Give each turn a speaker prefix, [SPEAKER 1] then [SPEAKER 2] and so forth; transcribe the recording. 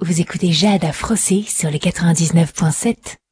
[SPEAKER 1] Vous écoutez Jade à Frossé sur le 99.7.